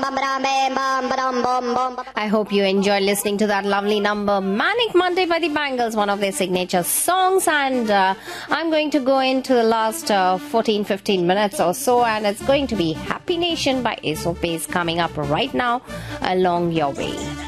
I hope you enjoyed listening to that lovely number, Manic Monday by the Bangles, one of their signature songs. And I'm going to go into the last 14-15 minutes or so, and it's going to be Happy Nation by Ace of Base coming up right now along your way.